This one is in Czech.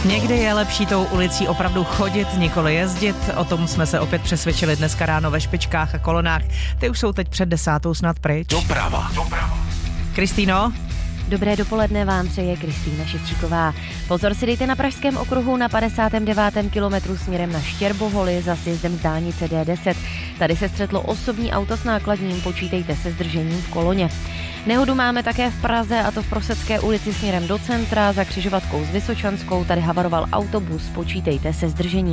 Někdy je lepší tou ulicí opravdu chodit, nikoli jezdit. O tom jsme se opět přesvědčili dneska ráno ve špičkách a kolonách. Ty už jsou teď před 10:00 snad pryč. Doprava. Kristýno? Dobré dopoledne vám přeje Kristýna Ševčíková. Pozor si dejte na Pražském okruhu na 59. kilometru směrem na Štěrboholy za sjezdem z dálnice D10. Tady se střetlo osobní auto s nákladním, počítejte se zdržením v koloně. Nehodu máme také v Praze, a to v Prosecké ulici směrem do centra za křižovatkou s Vysočanskou. Tady havaroval autobus, počítejte se zdržením.